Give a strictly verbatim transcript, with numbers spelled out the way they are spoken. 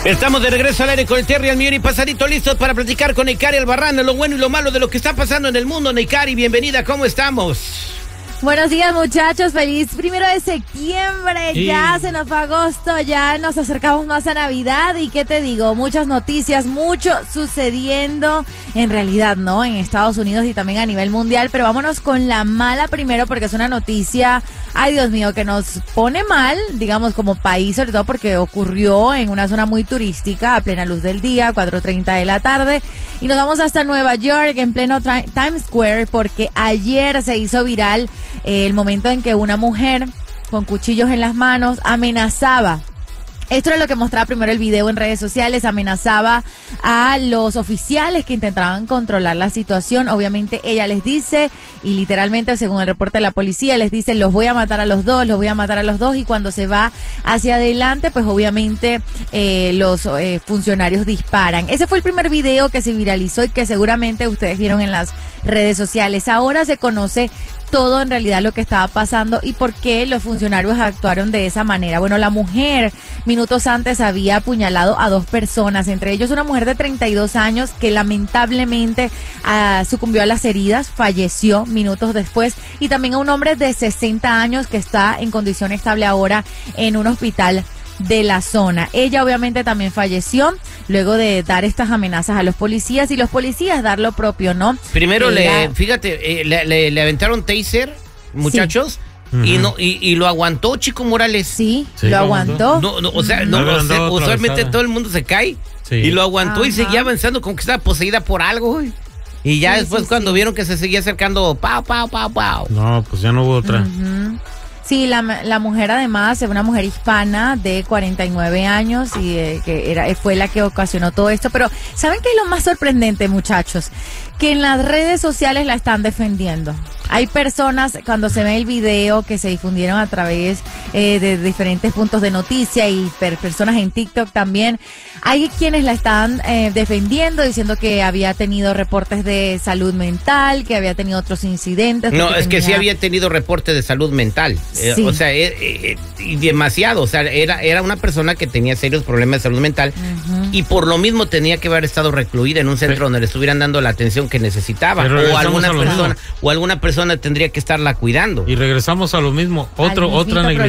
Estamos de regreso al aire con el Terry al millón y pasadito, listos para platicar con Neikari Albarrán, lo bueno y lo malo de lo que está pasando en el mundo. Neikari, bienvenida, ¿cómo estamos? Buenos días, muchachos, feliz primero de septiembre, sí. Ya se nos fue agosto, ya nos acercamos más a Navidad y qué te digo, muchas noticias, mucho sucediendo en realidad, ¿no? En Estados Unidos y también a nivel mundial, pero vámonos con la mala primero porque es una noticia, ay Dios mío, que nos pone mal, digamos como país, sobre todo porque ocurrió en una zona muy turística a plena luz del día, cuatro treinta de la tarde, y nos vamos hasta Nueva York en pleno Times Square porque ayer se hizo viral el momento en que una mujer con cuchillos en las manos amenazaba. Esto era lo que mostraba primero el video en redes sociales, amenazaba a los oficiales que intentaban controlar la situación. Obviamente ella les dice, y literalmente según el reporte de la policía, les dice, los voy a matar a los dos, los voy a matar a los dos, y cuando se va hacia adelante, pues obviamente eh, los eh, funcionarios disparan. Ese fue el primer video que se viralizó y que seguramente ustedes vieron en las redes sociales. Ahora se conoce todo en realidad lo que estaba pasando y por qué los funcionarios actuaron de esa manera. Bueno, la mujer minutos antes había apuñalado a dos personas, entre ellos una mujer de treinta y dos años que lamentablemente uh, sucumbió a las heridas, falleció minutos después, y también a un hombre de sesenta años que está en condición estable ahora en un hospital de la zona. Ella obviamente también falleció luego de dar estas amenazas a los policías y los policías dar lo propio, ¿no? Primero, Ella... le, fíjate, eh, le, le, le aventaron taser, muchachos, sí. y, uh-huh. no, y, y lo aguantó Chico Morales. Sí, sí lo, lo aguantó. No, no, o sea, no, no, o sea, usualmente todo el mundo se cae, sí. y lo aguantó. Ajá. Y seguía avanzando como que estaba poseída por algo, güey. Y ya sí, después sí, cuando sí. vieron que se seguía acercando, pau, pau, pau, pau. No, pues ya no hubo otra. Uh-huh. Sí, la, la mujer además es una mujer hispana de cuarenta y nueve años y eh, que era, fue la que ocasionó todo esto. Pero ¿saben qué es lo más sorprendente, muchachos? Que en las redes sociales la están defendiendo. Hay personas, cuando se ve el video que se difundieron a través eh, de diferentes puntos de noticia y per, personas en TikTok también, hay quienes la están eh, defendiendo, diciendo que había tenido reportes de salud mental, que había tenido otros incidentes. No, es tenía... que sí había tenido reportes de salud mental, sí. eh, o sea, eh, eh, y demasiado, o sea, era, era una persona que tenía serios problemas de salud mental, uh-huh. y por lo mismo tenía que haber estado recluida en un centro, sí. donde le estuvieran dando la atención que necesitaba, o alguna persona, o alguna persona tendría que estarla cuidando. Y regresamos a lo mismo, otro, otra negligencia.